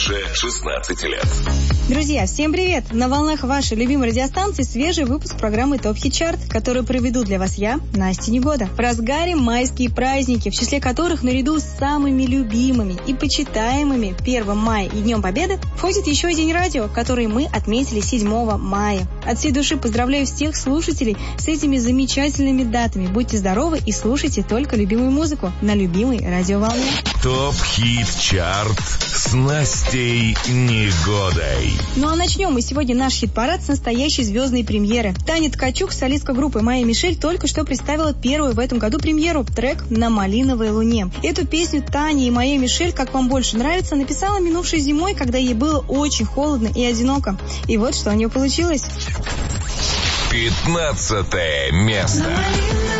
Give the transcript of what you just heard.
16 лет. Друзья, всем привет! На волнах вашей любимой радиостанции свежий выпуск программы ТОП Хит Чарт, который проведу для вас я, Настя Негода. В разгаре майские праздники, в числе которых наряду с самыми любимыми и почитаемыми 1 мая и Днем Победы входит еще и День радио, который мы отметили 7 мая. От всей души поздравляю всех слушателей с этими замечательными датами. Будьте здоровы и слушайте только любимую музыку на любимой радиоволне. ТОП Хит Чарт с Настей Негодой. Ну а начнем мы сегодня наш хит-парад с настоящей звездной премьеры. Таня Ткачук, солистка группы «Майя Мишель», только что представила первую в этом году премьеру, трек «На малиновой луне». Эту песню Таня и Майя Мишель, как вам больше нравится, написала минувшей зимой, когда ей было очень холодно и одиноко. И вот что у нее получилось. 15 место.